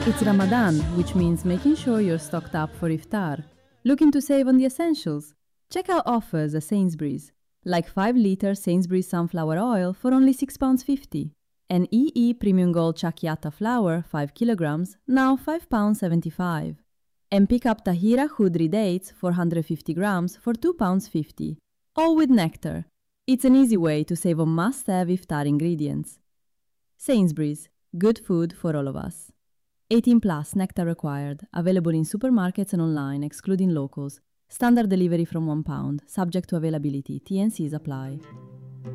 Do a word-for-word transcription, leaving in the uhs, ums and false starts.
It's Ramadan, which means making sure you're stocked up for iftar. Looking to save on the essentials? Check out offers at Sainsbury's, like five litre Sainsbury's sunflower oil for only six pounds fifty, and E E Premium Gold Chakiata flour, five kilograms, now five pounds seventy-five. And pick up Tahira Khudri dates, four hundred fifty grams, for two pounds fifty, all with nectar. It's an easy way to save on must-have iftar ingredients. Sainsbury's, good food for all of us. eighteen plus, nectar required, available in supermarkets and online, excluding locals. Standard delivery from one pound, subject to availability. T and Cs apply.